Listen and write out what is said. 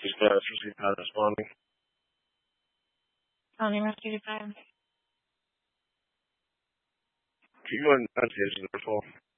Dispatch, receive not responding. County Rescue 5. Can you go ahead and investigate the call?